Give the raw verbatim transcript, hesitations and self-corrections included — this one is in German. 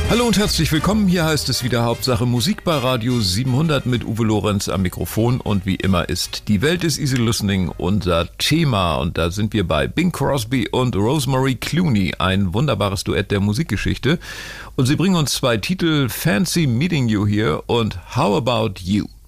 Hallo und herzlich willkommen. Hier heißt es wieder Hauptsache Musik bei Radio siebenhundert mit Uwe Lorenz am Mikrofon. Und wie immer ist die Welt ist Easy Listening unser Thema. Und da sind wir bei Bing Crosby und Rosemary Clooney. Ein wunderbares Duett der Musikgeschichte. Und sie bringen uns zwei Titel, Fancy Meeting You Here und How About You.